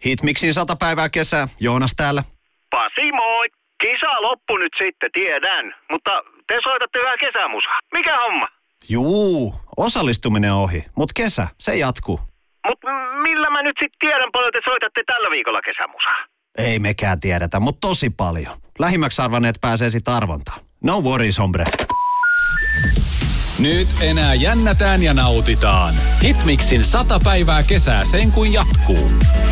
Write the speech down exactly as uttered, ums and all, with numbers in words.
Hitmixin sata päivää kesää. Joonas täällä. Pasi moi! Kisa loppu nyt sitten, tiedän. Mutta te soitatte vähän kesämusaa. Mikä homma? Juu, osallistuminen on ohi, mutta kesä, se jatkuu. Mut millä mä nyt sitten tiedän paljon te soitatte tällä viikolla kesämusaa? Ei mekään tiedetä, mutta tosi paljon. Lähimmäksi arvanneet pääsee sit arvontaan. No worries, hombre. Nyt enää jännätään ja nautitaan. Hitmixin sata päivää kesää sen kun jatkuu.